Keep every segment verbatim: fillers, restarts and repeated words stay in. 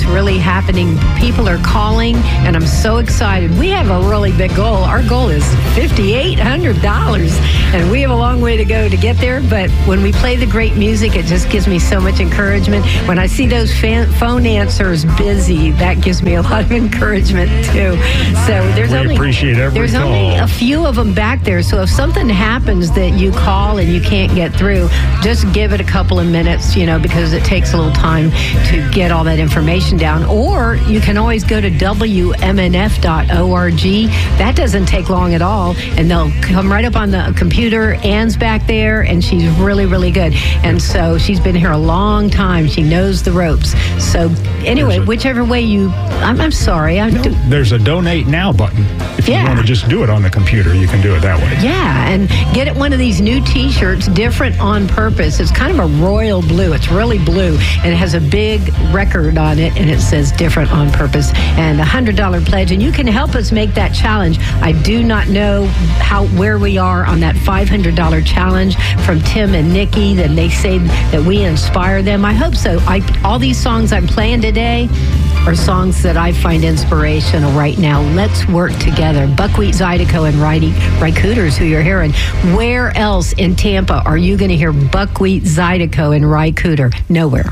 really happening. People are calling, and I'm so excited. We have a really big goal. Our goal is five thousand eight hundred dollars, and we have a long way to go to get there. But when we play the great music, it just gives me so much encouragement. When I see those fan, phone answers busy, that gives me a lot of encouragement too. So there's we only appreciate every there's call. only a few of them back there. So if something happens that you call and you can't get through, just give it a couple of minutes, you know, because it takes a little time to get all that information down. Or you can always go to W M N F dot org. That doesn't take long at all, and they'll come right up on the computer. Ann's back there, and she's really, really good. And so she's been here a long time. She knows the ropes. So anyway, a, whichever way you, I'm, I'm sorry. I'm no, do, there's a donate now button. If yeah. you want to just do it on the computer, you can do it that way. Yeah, and get it one of these new T-shirts, Different on Purpose. It's kind of a royal blue. It's really blue, and it has a big record on it, and it says Different on Purpose, and a one hundred dollars pledge. And you can help us make that challenge. I do not know how where we are on that five hundred dollars challenge from Tim and Nikki. Then they say that we inspire them. I hope so. I, all these songs I'm playing today are songs that I find inspirational right now. Let's work together. Buckwheat Zydeco and Rycooters, who you're hearing. Where else in Tampa are you going to hear Buckwheat Zydeco and Rycooter? Nowhere.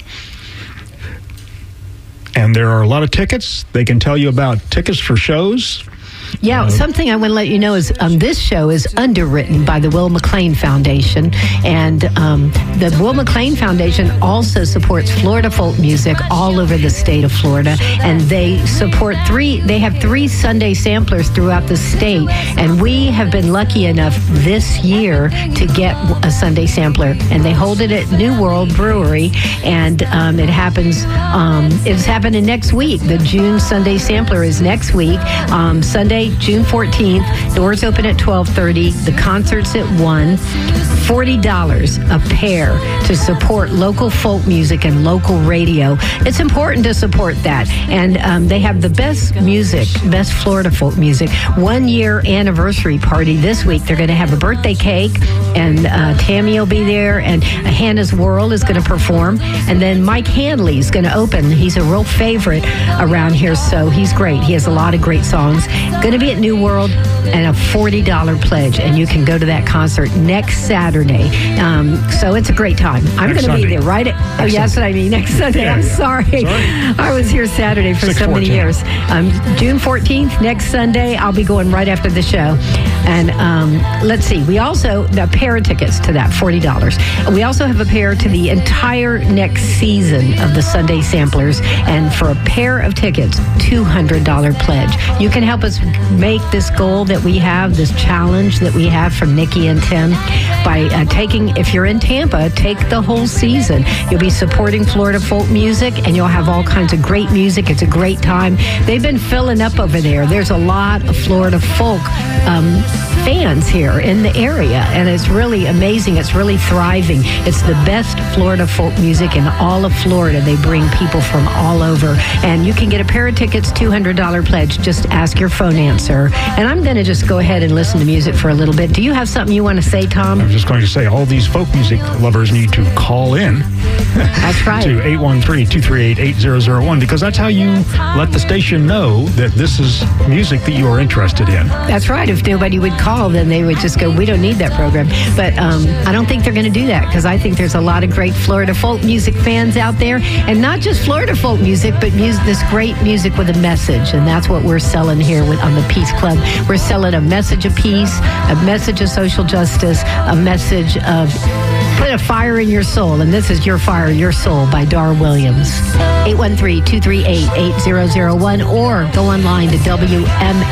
And there are a lot of tickets. They can tell you about tickets for shows. Yeah, uh, something I want to let you know is um, this show is underwritten by the Will McLean Foundation, and um, the Will McLean Foundation also supports Florida folk music all over the state of Florida, and they support three, they have three Sunday samplers throughout the state, and we have been lucky enough this year to get a Sunday sampler, and they hold it at New World Brewery, and um, it happens, um, it's happening next week. The June Sunday sampler is next week, um, Sunday, June fourteenth. Doors open at twelve thirty. The concert's at one. forty dollars a pair to support local folk music and local radio. It's important to support that. And um, they have the best music, best Florida folk music. One year anniversary party this week. They're going to have a birthday cake, and uh, Tammy will be there, and Hannah's World is going to perform. And then Mike Handley is going to open. He's a real favorite around here, so he's great. He has a lot of great songs. Going to be at New World, and a forty dollars pledge, and you can go to that concert next Saturday. Um, so it's a great time. I'm going to be there right at, oh, yeah, that's what I mean, next Sunday. Yeah, I'm yeah. sorry. sorry. I was here Saturday for so many years. Um, June fourteenth, next Sunday, I'll be going right after the show. And um, let's see, we also, the pair of tickets to that, forty dollars. We also have a pair to the entire next season of the Sunday Samplers, and for a pair of tickets, two hundred dollars pledge. You can help us make this goal that we have, this challenge that we have from Nikki and Tim, by uh, taking, if you're in Tampa, take the whole season. You'll be supporting Florida folk music, and you'll have all kinds of great music. It's a great time. They've been filling up over there. There's a lot of Florida folk um, fans here in the area, and it's really amazing. It's really thriving. It's the best Florida folk music in all of Florida. They bring people from all over, and you can get a pair of tickets, two hundred dollars pledge. Just ask your phone answer. And I'm going to just go ahead and listen to music for a little bit. Do you have something you want to say, Tom? I'm just going to say all these folk music lovers need to call in. That's right. to eight one three, two three eight, eight zero zero one, because that's how you let the station know that this is music that you are interested in. That's right. If nobody would call, then they would just go, we don't need that program. But um, I don't think they're going to do that, because I think there's a lot of great Florida folk music fans out there, and not just Florida folk music, but music, this great music with a message, and that's what we're selling here with, on the Peace Club. We're selling a message of peace, a message of social justice, a message of put a fire in your soul, and this is Your Fire, Your Soul by Dar Williams. eight one three, two three eight, eight zero zero one, or go online to W M